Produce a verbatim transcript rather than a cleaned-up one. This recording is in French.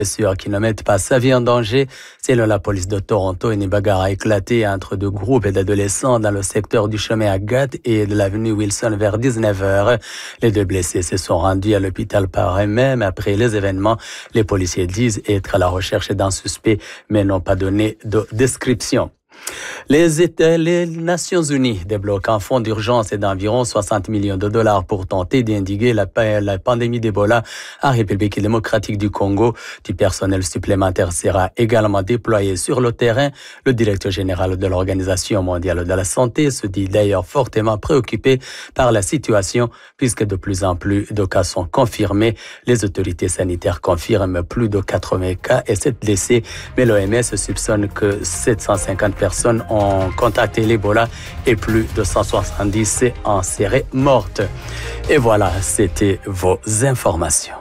sûr, qui ne mettent pas sa vie en danger. Selon la police de Toronto, une bagarre a éclaté entre deux groupes d'adolescents dans le secteur du chemin Agathe et de l'avenue Wilson vers dix-neuf heures. Les deux blessés se sont rendus à l'hôpital par eux-mêmes. Après les événements, les policiers disent être à la recherche d'un suspect, mais n'ont pas donné de description. Les, États, les Nations Unies débloquent un fonds d'urgence d'environ soixante millions de dollars pour tenter d'endiguer la, la pandémie d'Ebola en République démocratique du Congo. Du personnel supplémentaire sera également déployé sur le terrain. Le directeur général de l'Organisation mondiale de la santé se dit d'ailleurs fortement préoccupé par la situation puisque de plus en plus de cas sont confirmés. Les autorités sanitaires confirment plus de quatre-vingts cas et sept blessés, mais l'O M S soupçonne que sept cent cinquante personnes ont contacté l'Ebola et plus de cent soixante-dix en seraient mortes. Et voilà, c'était vos informations.